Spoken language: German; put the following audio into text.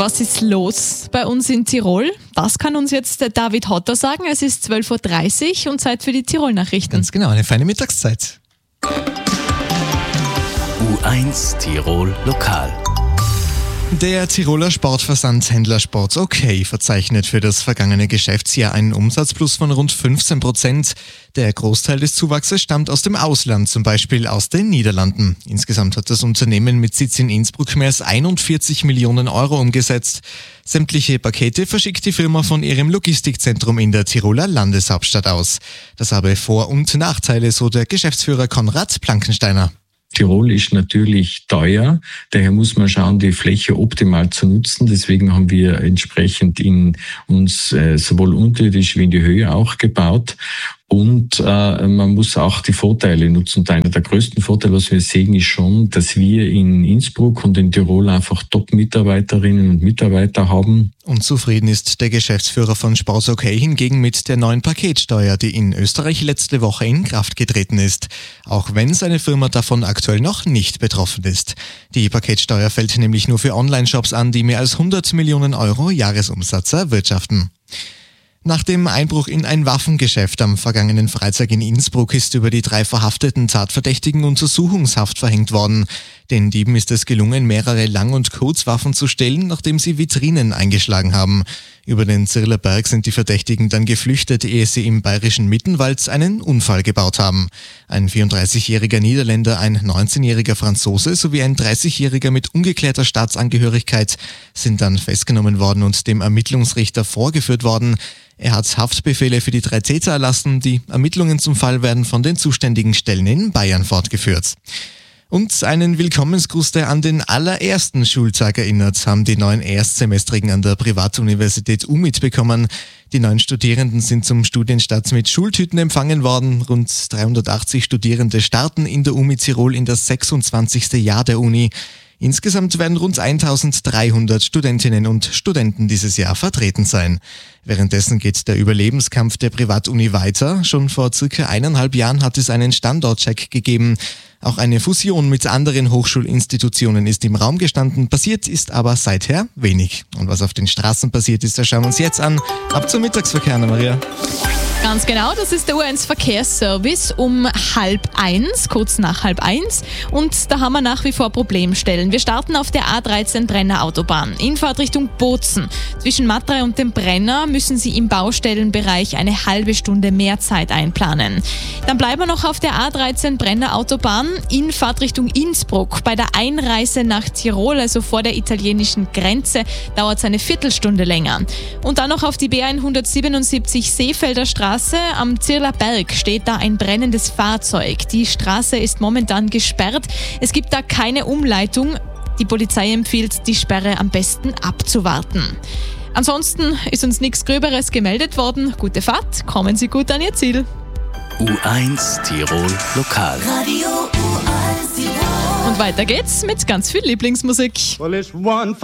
was ist los bei uns in Tirol? Das kann uns jetzt der David Hotter sagen. Es ist 12.30 Uhr und Zeit für die Tirol-Nachrichten. Ganz genau, eine feine Mittagszeit. U1 Tirol Lokal. Der Tiroler Sportversandhändler Sports OK verzeichnet für das vergangene Geschäftsjahr einen Umsatzplus von rund 15%. Der Großteil des Zuwachses stammt aus dem Ausland, zum Beispiel aus den Niederlanden. Insgesamt hat das Unternehmen mit Sitz in Innsbruck mehr als 41 Millionen Euro umgesetzt. Sämtliche Pakete verschickt die Firma von ihrem Logistikzentrum in der Tiroler Landeshauptstadt aus. Das habe Vor- und Nachteile, so der Geschäftsführer Konrad Plankensteiner. Tirol ist natürlich teuer, daher muss man schauen, die Fläche optimal zu nutzen. Deswegen haben wir entsprechend in uns sowohl unterirdisch wie in die Höhe auch gebaut. Und man muss auch die Vorteile nutzen. Und einer der größten Vorteile, was wir sehen, ist schon, dass wir in Innsbruck und in Tirol einfach Top-Mitarbeiterinnen und Mitarbeiter haben. Unzufrieden ist der Geschäftsführer von Sports OK hingegen mit der neuen Paketsteuer, die in Österreich letzte Woche in Kraft getreten ist. Auch wenn seine Firma davon aktuell noch nicht betroffen ist. Die Paketsteuer fällt nämlich nur für Online-Shops an, die mehr als 100 Millionen Euro Jahresumsatz erwirtschaften. Nach dem Einbruch in ein Waffengeschäft am vergangenen Freitag in Innsbruck ist über die 3 verhafteten Tatverdächtigen Untersuchungshaft verhängt worden. Den Dieben ist es gelungen, mehrere Lang- und Kurzwaffen zu stehlen, nachdem sie Vitrinen eingeschlagen haben. Über den Zirler Berg sind die Verdächtigen dann geflüchtet, ehe sie im bayerischen Mittenwald einen Unfall gebaut haben. Ein 34-jähriger Niederländer, ein 19-jähriger Franzose sowie ein 30-jähriger mit ungeklärter Staatsangehörigkeit sind dann festgenommen worden und dem Ermittlungsrichter vorgeführt worden. Er hat Haftbefehle für die 3 Täter erlassen. Die Ermittlungen zum Fall werden von den zuständigen Stellen in Bayern fortgeführt. Und einen Willkommensgruß, der an den allerersten Schultag erinnert, haben die 9 Erstsemestrigen an der Privatuniversität UMIT bekommen. Die 9 Studierenden sind zum Studienstart mit Schultüten empfangen worden. Rund 380 Studierende starten in der UMIT Tirol in das 26. Jahr der Uni. Insgesamt werden rund 1300 Studentinnen und Studenten dieses Jahr vertreten sein. Währenddessen geht der Überlebenskampf der Privatuni weiter. Schon vor circa 1,5 Jahren hat es einen Standortcheck gegeben. Auch eine Fusion mit anderen Hochschulinstitutionen ist im Raum gestanden. Passiert ist aber seither wenig. Und was auf den Straßen passiert ist, das schauen wir uns jetzt an. Ab zum Mittagsverkehr, Anna-Maria. Ganz genau, das ist der U1 Verkehrsservice um 12:30, kurz nach 12:30. Und da haben wir nach wie vor Problemstellen. Wir starten auf der A13 Brenner Autobahn. In Fahrtrichtung Bozen. Zwischen Matrei und dem Brenner müssen Sie im Baustellenbereich eine halbe Stunde mehr Zeit einplanen. Dann bleiben wir noch auf der A13 Brenner Autobahn in Fahrtrichtung Innsbruck. Bei der Einreise nach Tirol, also vor der italienischen Grenze, dauert es eine Viertelstunde länger. Und dann noch auf die B177 Seefelder Straße. Am Zirler Berg steht da ein brennendes Fahrzeug. Die Straße ist momentan gesperrt. Es gibt da keine Umleitung. Die Polizei empfiehlt, die Sperre am besten abzuwarten. Ansonsten ist uns nichts Gröberes gemeldet worden. Gute Fahrt, kommen Sie gut an Ihr Ziel. U1 Tirol Lokal. Radio U1 Tirol. Und weiter geht's mit ganz viel Lieblingsmusik.